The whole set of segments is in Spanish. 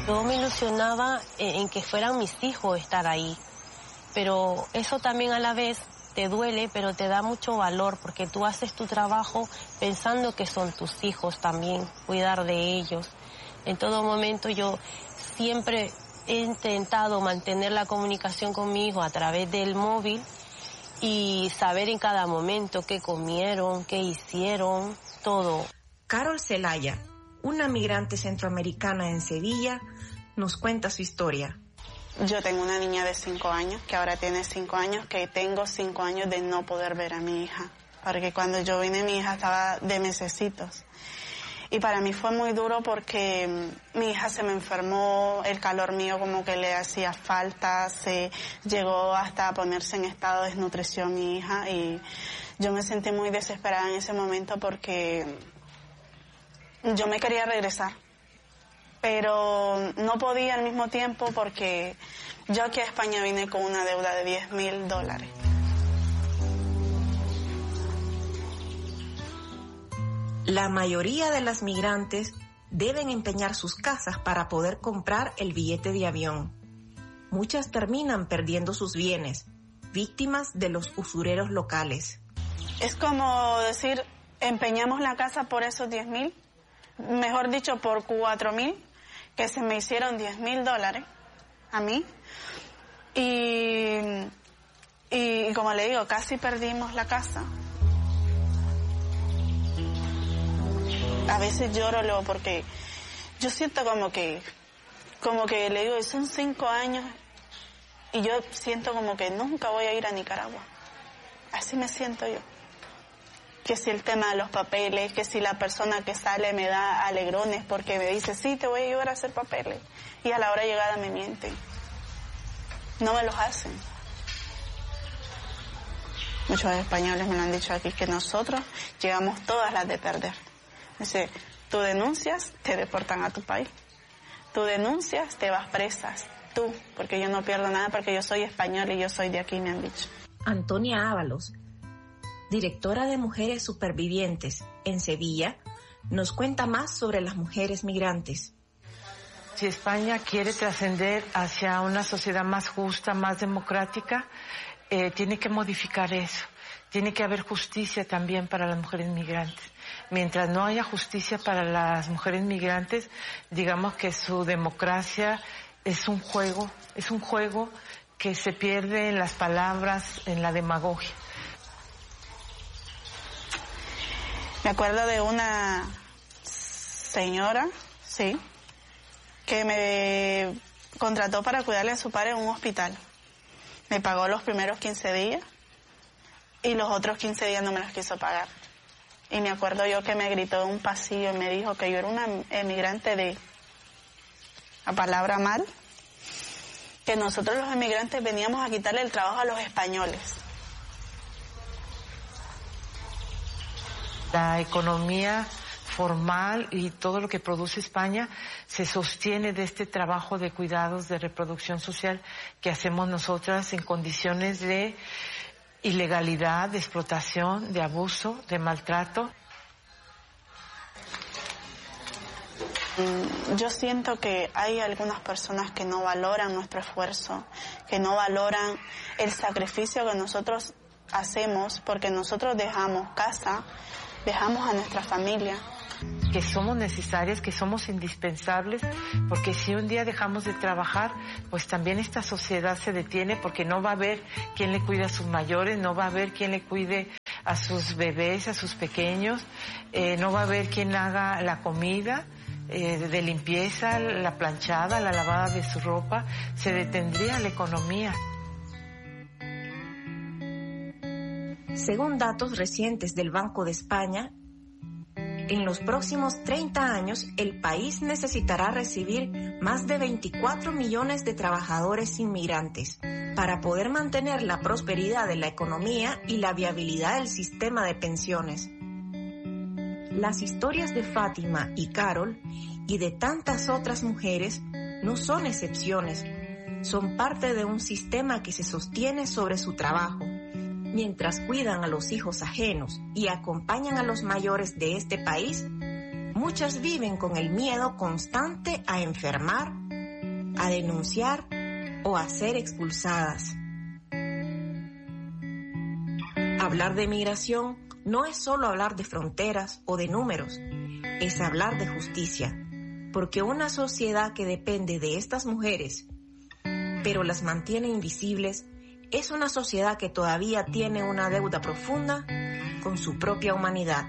Yo me ilusionaba en que fueran mis hijos estar ahí, pero eso también a la vez te duele, pero te da mucho valor porque tú haces tu trabajo pensando que son tus hijos también, cuidar de ellos. En todo momento yo siempre he intentado mantener la comunicación con mi hijo a través del móvil y saber en cada momento qué comieron, qué hicieron, todo. Carol Zelaya, una migrante centroamericana en Sevilla, nos cuenta su historia. Yo tengo una niña de 5 años, que ahora tiene 5 años, que tengo 5 años de no poder ver a mi hija. Porque cuando yo vine, mi hija estaba de mesecitos. Y para mí fue muy duro porque mi hija se me enfermó, el calor mío como que le hacía falta, se llegó hasta a ponerse en estado de desnutrición mi hija y yo me sentí muy desesperada en ese momento porque yo me quería regresar, pero no podía al mismo tiempo porque yo aquí a España vine con una deuda de $10,000. La mayoría de las migrantes deben empeñar sus casas para poder comprar el billete de avión. Muchas terminan perdiendo sus bienes, víctimas de los usureros locales. Es como decir, empeñamos la casa por esos 10,000, mejor dicho, por 4,000, que se me hicieron $10,000 a mí. Y como le digo, casi perdimos la casa. A veces lloro luego porque yo siento como que le digo, son 5 años y yo siento como que nunca voy a ir a Nicaragua. Así me siento yo. Que si el tema de los papeles, que si la persona que sale me da alegrones porque me dice, sí, te voy a ayudar a hacer papeles. Y a la hora de llegada me mienten. No me los hacen. Muchos españoles me lo han dicho aquí, que nosotros llegamos todas las de perder. Dice, tú denuncias, te deportan a tu país. Tú denuncias, te vas presas. Tú, porque yo no pierdo nada porque yo soy español y yo soy de aquí, me han dicho. Antonia Ábalos, directora de Mujeres Supervivientes en Sevilla, nos cuenta más sobre las mujeres migrantes. Si España quiere trascender hacia una sociedad más justa, más democrática, tiene que modificar eso. Tiene que haber justicia también para las mujeres migrantes. Mientras no haya justicia para las mujeres migrantes, digamos que su democracia es un juego que se pierde en las palabras, en la demagogia. Me acuerdo de una señora, sí, que me contrató para cuidarle a su padre en un hospital. Me pagó los primeros 15 días y los otros 15 días no me los quiso pagar. Y me acuerdo yo que me gritó en un pasillo y me dijo que yo era una emigrante de, a palabra mal, que nosotros los emigrantes veníamos a quitarle el trabajo a los españoles. La economía formal y todo lo que produce España se sostiene de este trabajo de cuidados de reproducción social que hacemos nosotras en condiciones de ilegalidad, de explotación, de abuso, de maltrato. Yo siento que hay algunas personas que no valoran nuestro esfuerzo, que no valoran el sacrificio que nosotros hacemos porque nosotros dejamos casa, dejamos a nuestra familia. Que somos necesarias, que somos indispensables, porque si un día dejamos de trabajar, pues también esta sociedad se detiene porque no va a haber quien le cuide a sus mayores, no va a haber quien le cuide a sus bebés, a sus pequeños, no va a haber quien haga la comida de limpieza, la planchada, la lavada de su ropa, se detendría la economía. Según datos recientes del Banco de España, en los próximos 30 años, el país necesitará recibir más de 24 millones de trabajadores inmigrantes para poder mantener la prosperidad de la economía y la viabilidad del sistema de pensiones. Las historias de Fátima y Carol y de tantas otras mujeres no son excepciones, son parte de un sistema que se sostiene sobre su trabajo. Mientras cuidan a los hijos ajenos y acompañan a los mayores de este país, muchas viven con el miedo constante a enfermar a denunciar o a ser expulsadas. Hablar de migración no es solo hablar de fronteras o de números, es hablar de justicia, porque una sociedad que depende de estas mujeres, pero las mantiene invisibles, es una sociedad que todavía tiene una deuda profunda con su propia humanidad.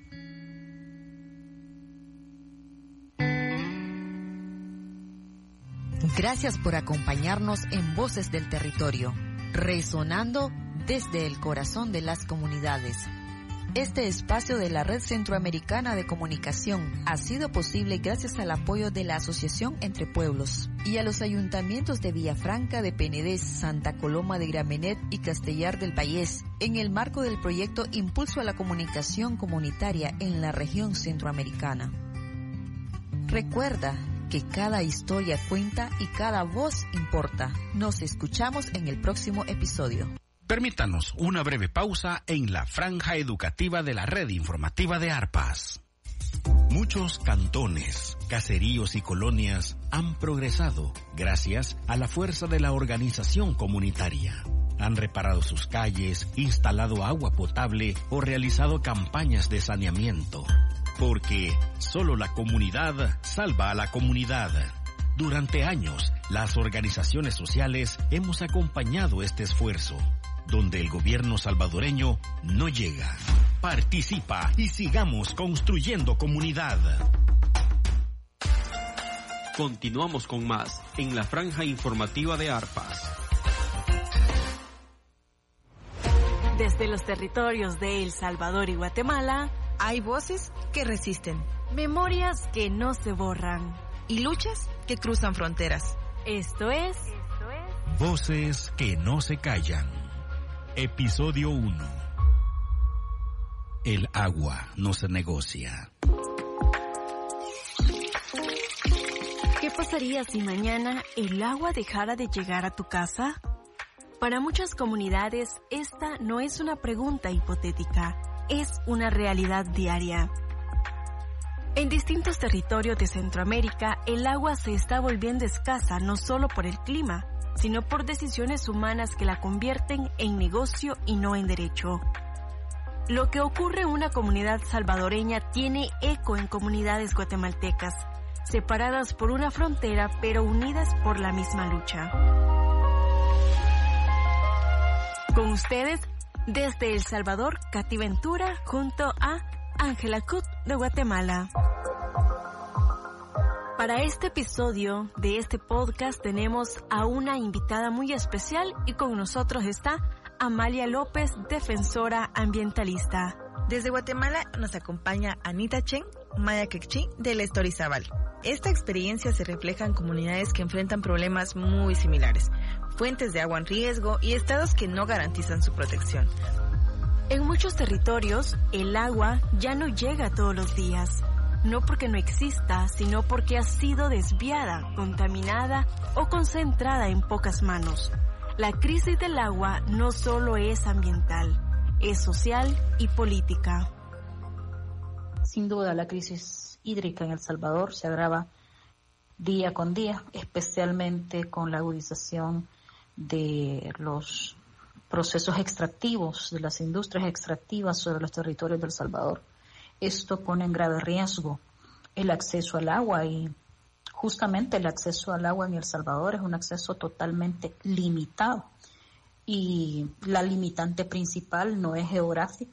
Gracias por acompañarnos en Voces del Territorio, resonando desde el corazón de las comunidades. Este espacio de la Red Centroamericana de Comunicación ha sido posible gracias al apoyo de la Asociación Entre Pueblos y a los ayuntamientos de Villafranca de Penedés, Santa Coloma de Gramenet y Castellar del Vallés, en el marco del proyecto Impulso a la Comunicación Comunitaria en la región centroamericana. Recuerda que cada historia cuenta y cada voz importa. Nos escuchamos en el próximo episodio. Permítanos una breve pausa en la franja educativa de la red informativa de Arpas. Muchos cantones, caseríos y colonias han progresado gracias a la fuerza de la organización comunitaria. Han reparado sus calles, instalado agua potable o realizado campañas de saneamiento. Porque solo la comunidad salva a la comunidad. Durante años, las organizaciones sociales hemos acompañado este esfuerzo, donde el gobierno salvadoreño no llega. Participa y sigamos construyendo comunidad. Continuamos con más en la franja informativa de Arpas. Desde los territorios de El Salvador y Guatemala, hay voces que resisten, memorias que no se borran y luchas que cruzan fronteras. Esto es Voces que no se callan. Episodio 1. El agua no se negocia. ¿Qué pasaría si mañana el agua dejara de llegar a tu casa? Para muchas comunidades, esta no es una pregunta hipotética, es una realidad diaria. En distintos territorios de Centroamérica, el agua se está volviendo escasa no solo por el clima, sino por decisiones humanas que la convierten en negocio y no en derecho. Lo que ocurre en una comunidad salvadoreña tiene eco en comunidades guatemaltecas, separadas por una frontera pero unidas por la misma lucha. Con ustedes, desde El Salvador, Katy Ventura, junto a Ángela Cut de Guatemala. Para este episodio de este podcast tenemos a una invitada muy especial y con nosotros está Amalia López, defensora ambientalista. Desde Guatemala nos acompaña Anita Chen, Maya Quechí del Estorizabal. Esta experiencia se refleja en comunidades que enfrentan problemas muy similares, fuentes de agua en riesgo y estados que no garantizan su protección. En muchos territorios, el agua ya no llega todos los días. No porque no exista, sino porque ha sido desviada, contaminada o concentrada en pocas manos. La crisis del agua no solo es ambiental, es social y política. Sin duda, la crisis hídrica en El Salvador se agrava día con día, especialmente con la agudización de los procesos extractivos, de las industrias extractivas sobre los territorios de El Salvador. Esto pone en grave riesgo el acceso al agua y justamente el acceso al agua en El Salvador es un acceso totalmente limitado y la limitante principal no es geográfica,